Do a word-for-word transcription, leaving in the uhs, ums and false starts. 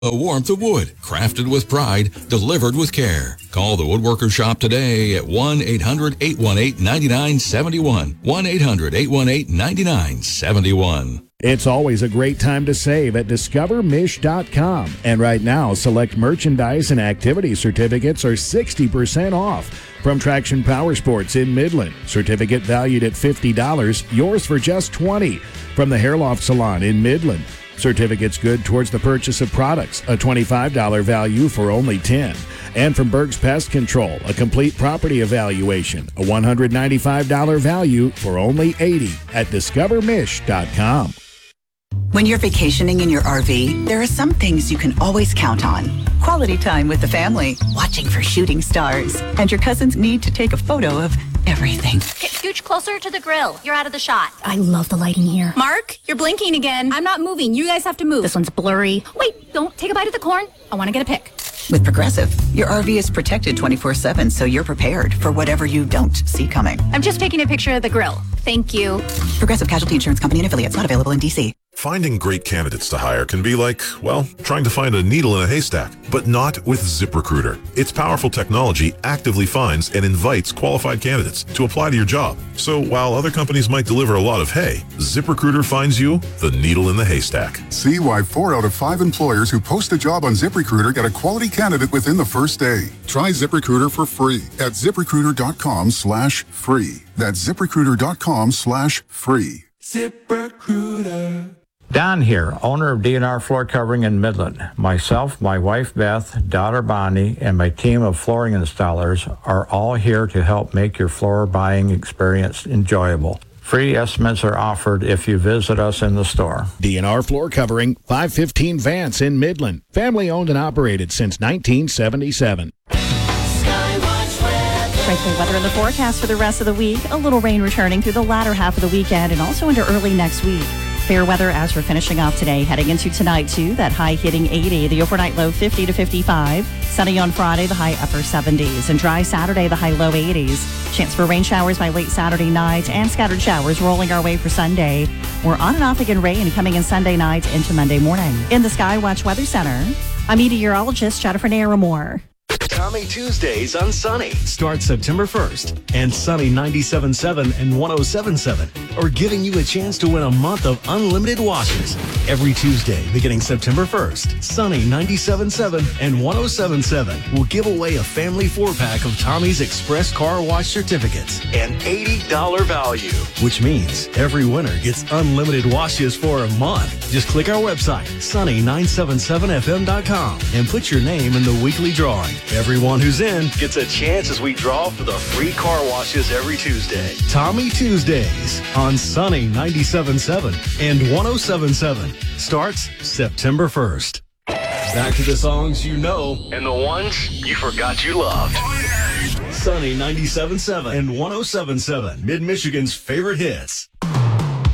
The warmth of wood, crafted with pride, delivered with care. Call the Woodworker Shop today at one eight hundred, eight one eight, nine nine seven one. one eight hundred, eight one eight, nine nine seven one. It's always a great time to save at discover mish dot com. And right now, select merchandise and activity certificates are sixty percent off. From Traction Power Sports in Midland, certificate valued at fifty dollars, yours for just twenty dollars. From the Hair Loft Salon in Midland, certificates good towards the purchase of products, a twenty-five dollars value for only ten dollars. And from Berg's Pest Control, a complete property evaluation, a one hundred ninety-five dollars value for only eighty dollars at discover mish dot com. When you're vacationing in your R V, there are some things you can always count on. Quality time with the family, watching for shooting stars, and your cousin's need to take a photo of everything. Okay, scooch closer to the grill. You're out of the shot. I love the lighting here. Mark, you're blinking again. I'm not moving. You guys have to move. This one's blurry. Wait, don't take a bite of the corn. I want to get a pic. With Progressive, your R V is protected twenty-four seven, so you're prepared for whatever you don't see coming. I'm just taking a picture of the grill. Thank you. Progressive Casualty Insurance Company and affiliates, not available in D C. Finding great candidates to hire can be like, well, trying to find a needle in a haystack, but not with ZipRecruiter. Its powerful technology actively finds and invites qualified candidates to apply to your job. So while other companies might deliver a lot of hay, ZipRecruiter finds you the needle in the haystack. See why four out of five employers who post a job on ZipRecruiter get a quality candidate within the first day. Try ZipRecruiter for free at ZipRecruiter.com slash free. That's ZipRecruiter.com slash free. ZipRecruiter. Don here, owner of D and R Floor Covering in Midland. Myself, my wife Beth, daughter Bonnie, and my team of flooring installers are all here to help make your floor buying experience enjoyable. Free estimates are offered if you visit us in the store. D and R Floor Covering, five fifteen Vance in Midland. Family owned and operated since nineteen seventy-seven. Frankly, weather in the forecast for the rest of the week. A little rain returning through the latter half of the weekend and also into early next week. Fair weather as we're finishing off today, heading into tonight too. That high hitting eighty, the overnight low fifty to fifty-five. Sunny on Friday, the high upper seventies. And dry Saturday, the high low eighties. Chance for rain showers by late Saturday night and scattered showers rolling our way for Sunday. We're on and off again rain coming in Sunday night into Monday morning. In the Skywatch Weather Center, I'm meteorologist Jennifer Naramore. Tommy Tuesdays on Sunny. Start September first, and Sunny ninety-seven point seven and one oh seven point seven are giving you a chance to win a month of unlimited washes. Every Tuesday, beginning September first, Sunny ninety-seven point seven and one oh seven point seven will give away a family four-pack of Tommy's Express Car Wash certificates, an eighty dollars value, which means every winner gets unlimited washes for a month. Just click our website, sunny nine seven seven f m dot com, and put your name in the weekly drawing. Everyone who's in gets a chance as we draw for the free car washes every Tuesday. Tommy Tuesdays on Sunny ninety-seven point seven and one oh seven point seven starts September first. Back to the songs you know and the ones you forgot you loved. Sunny ninety-seven point seven and one oh seven point seven, Mid-Michigan's favorite hits.